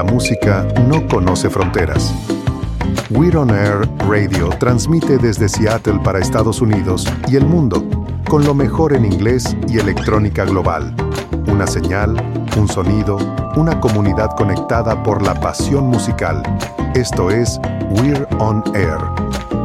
la música no conoce fronteras. We're on Air Radio transmite desde Seattle para Estados Unidos y el mundo, con lo mejor en inglés y electrónica global. Una señal, un sonido, una comunidad conectada por la pasión musical. Esto es We're on Air.